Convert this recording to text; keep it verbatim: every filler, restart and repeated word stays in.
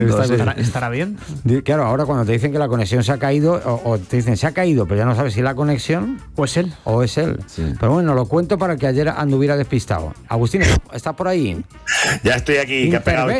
No sé. ¿Estará, ¿Estará bien? Claro, ahora cuando te dicen que la conexión se ha caído, o, o te dicen se ha caído, pero ya no sabes si la conexión o es él. O es él. Sí. Pero bueno, lo cuento para que ayer anduviera despistado. Agustín, ¿estás por ahí? Ya estoy aquí, que ha pegado el